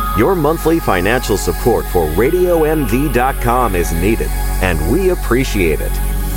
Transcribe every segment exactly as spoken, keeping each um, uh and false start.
Your monthly financial support for radio m v dot com is needed, and we appreciate it.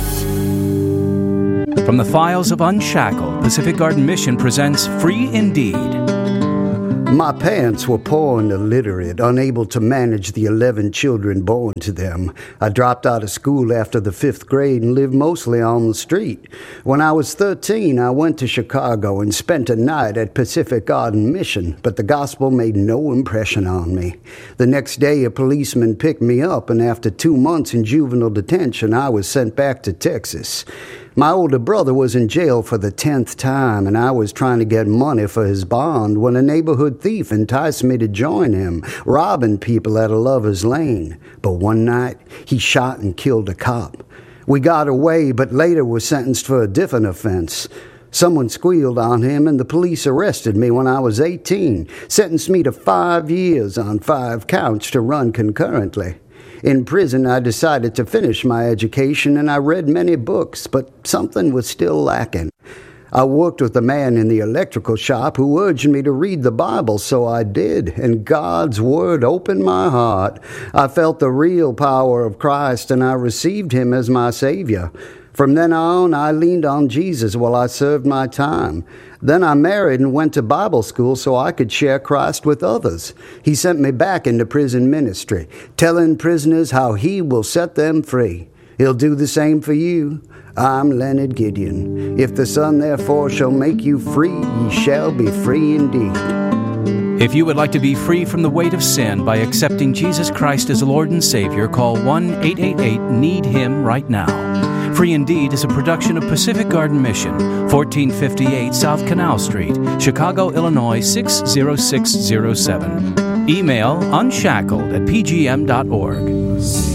From the files of Unshackled, Pacific Garden Mission presents Free Indeed. My parents were poor and illiterate, unable to manage the eleven children born to them. I dropped out of school after the fifth grade and lived mostly on the street. When I was thirteen, I went to Chicago and spent a night at Pacific Garden Mission, but the gospel made no impression on me. The next day, a policeman picked me up, and after two months in juvenile detention, I was sent back to Texas. My older brother was in jail for the tenth time, and I was trying to get money for his bond when a neighborhood thief enticed me to join him, robbing people at a lover's lane. But one night, he shot and killed a cop. We got away, but later was sentenced for a different offense. Someone squealed on him, and the police arrested me when I was eighteen, sentenced me to five years on five counts to run concurrently. In prison, I decided to finish my education, and I read many books, but something was still lacking. I worked with a man in the electrical shop who urged me to read the Bible, so I did, and God's Word opened my heart. I felt the real power of Christ, and I received Him as my Savior. From then on, I leaned on Jesus while I served my time. Then I married and went to Bible school so I could share Christ with others. He sent me back into prison ministry, telling prisoners how He will set them free. He'll do the same for you. I'm Leonard Gideon. If the Son therefore shall make you free, ye shall be free indeed. If you would like to be free from the weight of sin by accepting Jesus Christ as Lord and Savior, call one eight eight eight need him right now. Free Indeed is a production of Pacific Garden Mission, fourteen fifty-eight South Canal Street, Chicago, Illinois six zero six zero seven. Email unshackled at p g m dot org.